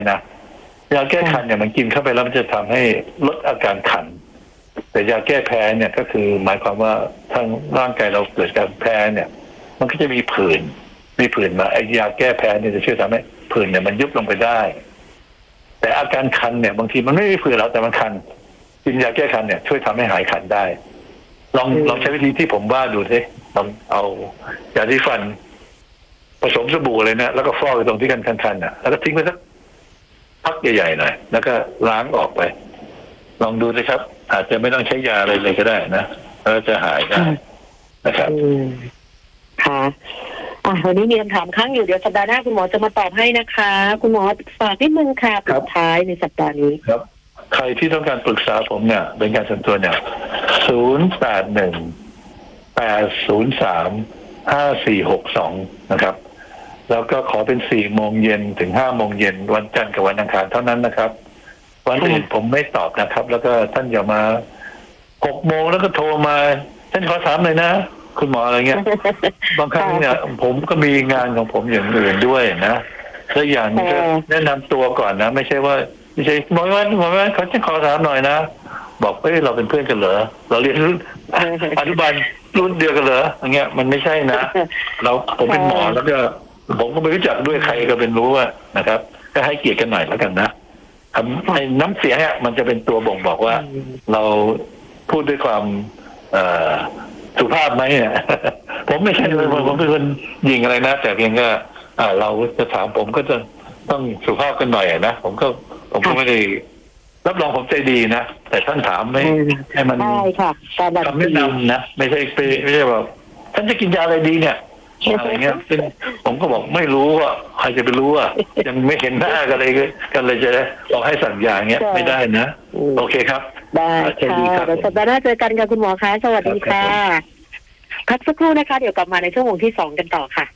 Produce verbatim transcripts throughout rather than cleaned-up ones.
นะยาแก้คันเนี่ยมันกินเข้าไปแล้วมันจะทำให้ลดอาการคันแต่ยาแก้แพ้เนี่ยก็คือหมายความว่าทางร่างกายเราเกิดการแพ้เนี่ยมันก็จะมีผื่นมีผื่นมาไอ้ยาแก้แพ้เนี่ยจะช่วยทำให้ผื่นเนี่ยมันยุบลงไปได้แต่อาการคันเนี่ยบางทีมันไม่มีผื่นแล้วแต่มันคันกินยาแก้คันเนี่ยช่วยทำให้หายคันได้ลองลองใช้วิธีที่ผมว่าดูสิลองเอายาที่ฟันผสมสบู่เลยนะแล้วก็ฟอกตรงที่กันคันๆน่ะแล้วก็ทิ้งไปสักพักใหญ่ๆหน่อยแล้วก็ล้างออกไปลองดูสิครับอาจจะไม่ต้องใช้ยาอะไรเลยก็ได้นะแล้วจะหายได้นะครับค่ะอ่ะวันนี้มีคำถามค้างอยู่เดี๋ยวสัปดาห์หน้าคุณหมอจะมาตอบให้นะคะคุณหมอฝากนิดนึงค่ะปิดท้ายในสัปดาห์นี้ครับใครที่ต้องการปรึกษาผมเนี่ยเป็นการส่วนตัวเนี่ยศูนย์แปดหนึ่งแปดศูนย์สามห้าสี่หกสองนะครับแล้วก็ขอเป็นสี่โมงเย็นถึงห้าโมงเย็นวันจันทร์กับวันอังคารเท่านั้นนะครับวันอื่นผมไม่ตอบนะครับแล้วก็ท่านอย่ามาหกโมงแล้วก็โทรมาท่านขอถามเลยนะคุณหมออะไรเงี้ยบางครั้งเนี่ยผมก็มีงานของผมอย่างอื่นด้วยนะแล้วอย่างก็แนะนำตัวก่อนนะไม่ใช่ว่าไม่ใช่หมอวันหมอวันเขาจะขอถามหน่อยนะบอกเฮ้ยเราเป็นเพื่อนกันเหรอเราเรียนรุ่นอนุบาลรุ่นเดียวกันเหรออย่างเงี้ยมันไม่ใช่นะเราผมเป็นหมอแล้วก็ผมก็ไม่รู้จักด้วยใครก็เป็นรู้ว่านะครับก็ให้เกียรติกันหน่อยแล้วกันนะไอ้น้ำเสียงอ่ะมันจะเป็นตัวบ่งบอกว่าเราพูดด้วยความสุภาพไหมเนี่ยผมไม่ใช่เลยผมเป็นคนยิงอะไรนะแต่เพียงก็เราจะถามผมก็จะต้องสุภาพกันหน่อยนะผมก็ผมก็ไม่ได้รับรองผมใจดีนะแต่ท่านถามไม่ให้มันคำแนะนำนะไม่ใช่ไม่ใช่แบบท่านจะกินยาอะไรดีเนี่ยอะไรเงี้ยซึ่งผมก็บอกไม่รู้อ่ะใครจะไปรู้อ่ะยังไม่เห็นหน้ากันเลยกันเลยจะบอกให้สั่งยาเงี้ยไม่ได้นะโอเคครับได้ค่ะเดี๋ยวสัปดาห์หน้าเจอกันค่ะคุณหมอคะสวัสดีค่ะพักสักครู่นะคะเดี๋ยวกลับมาในชั่วโมงที่สองกันต่อค่ะ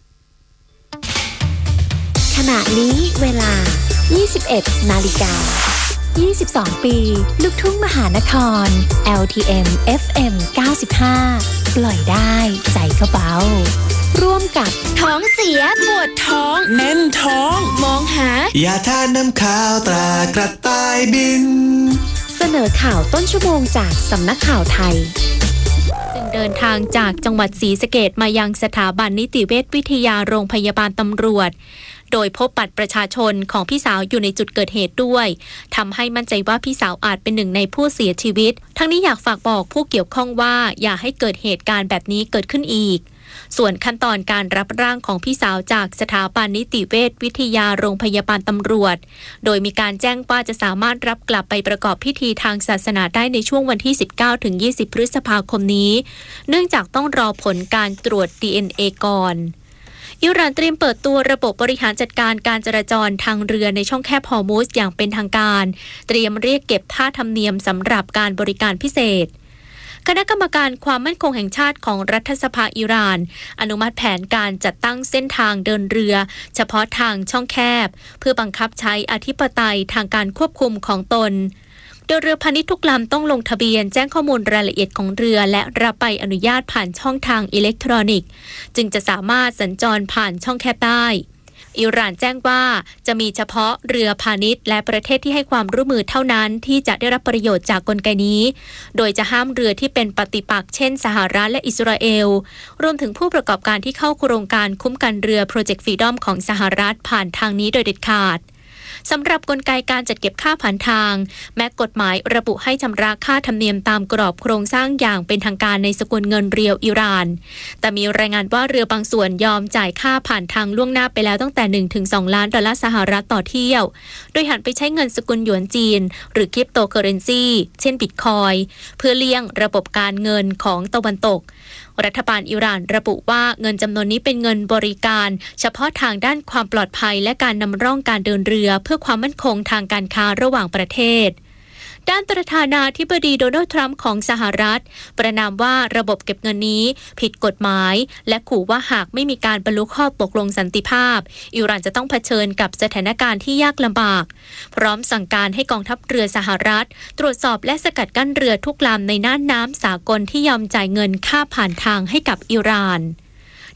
ขณะนี้เวลา ยี่สิบเอ็ด นาฬิกา ยี่สิบสอง ปีลูกทุ่งมหานคร แอล ที เอ็ม เอฟ เอ็ม เก้าสิบห้า ปล่อยได้ใจก็เบาร่วมกับท้องเสียปวดท้องแน่นท้องมองหายาทาน้ำขาวตรากระต่ายบินเสนอข่าวต้นชั่วโมงจากสำนักข่าวไทยจึงเดินทางจากจังหวัดศรีสะเกษมายังสถาบันนิติเวชวิทยาโรงพยาบาลตำรวจโดยพบบัตรประชาชนของพี่สาวอยู่ในจุดเกิดเหตุด้วยทำให้มั่นใจว่าพี่สาวอาจเป็นหนึ่งในผู้เสียชีวิตทั้งนี้อยากฝากบอกผู้เกี่ยวข้องว่าอย่าให้เกิดเหตุการณ์แบบนี้เกิดขึ้นอีกส่วนขั้นตอนการรับร่างของพี่สาวจากสถาบันนิติเวชวิทยาโรงพยาบาลตำรวจโดยมีการแจ้งว่าจะสามารถรับกลับไปประกอบพิธีทางศาสนาได้ในช่วงวันที่ สิบเก้าถึงยี่สิบ พฤษภาคมนี้เนื่องจากต้องรอผลการตรวจ ดี เอ็น เอ ก่อนอิหร่านเตรียมเปิดตัวระบบบริหารจัดการการจราจรทางเรือในช่องแคบฮอร์มุซอย่างเป็นทางการเตรียมเรียกเก็บค่าธรรมเนียมสำหรับการบริการพิเศษคณะกรรมการความมั่นคงแห่งชาติของรัฐสภาอิหร่านอนุมัติแผนการจัดตั้งเส้นทางเดินเรือเฉพาะทางช่องแคบเพื่อบังคับใช้อธิปไตยทางการควบคุมของตนโดยเรือพาณิชย์ทุกลำต้องลงทะเบียนแจ้งข้อมูลรายละเอียดของเรือและรับใบอนุญาตผ่านช่องทางอิเล็กทรอนิกส์จึงจะสามารถสัญจรผ่านช่องแคบได้อิหร่านแจ้งว่าจะมีเฉพาะเรือพาณิชย์และประเทศที่ให้ความร่วมมือเท่านั้นที่จะได้รับประโยชน์จากกลไกนี้โดยจะห้ามเรือที่เป็นปฏิปักษ์เช่นสหรัฐและอิสราเอลรวมถึงผู้ประกอบการที่เข้าโครงการคุ้มกันเรือโปรเจกต์ฟรีดอมของสหรัฐผ่านทางนี้โดยเด็ดขาดสำหรับกลไกการจัดเก็บค่าผ่านทางแม้กฎหมายระบุให้ชำระค่าธรรมเนียมตามกรอบโครงสร้างอย่างเป็นทางการในสกุลเงินเรียวอิหร่านแต่มีรายงานว่าเรือบางส่วนยอมจ่ายค่าผ่านทางล่วงหน้าไปแล้วตั้งแต่ หนึ่งถึงสอง ล้านดอลลาร์สหรัฐต่อเที่ยวโดยหันไปใช้เงินสกุลหยวนจีนหรือคริปโตเคอเรนซีเช่นบิตคอยน์เพื่อเลี่ยงระบบการเงินของตะวันตกรัฐบาลอิหร่านระบุว่าเงินจำนวนนี้เป็นเงินบริการเฉพาะทางด้านความปลอดภัยและการนำร่องการเดินเรือเพื่อความมั่นคงทางการค้าระหว่างประเทศด้านประธานาธิบดีโดนัลด์ทรัมป์ของสหรัฐประนามว่าระบบเก็บเงินนี้ผิดกฎหมายและขู่ว่าหากไม่มีการบรรลุข้อตกลงสันติภาพอิหร่านจะต้องเผชิญกับสถานการณ์ที่ยากลำบากพร้อมสั่งการให้กองทัพเรือสหรัฐตรวจสอบและสกัดกั้นเรือทุกลำในน่านน้ำสากลที่ยอมจ่ายเงินค่าผ่านทางให้กับอิหร่าน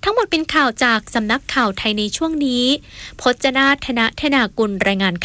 ทั้งหมดเป็นข่าวจากสำนักข่าวไทยในช่วงนี้พจนาธนธนากุลรายงาน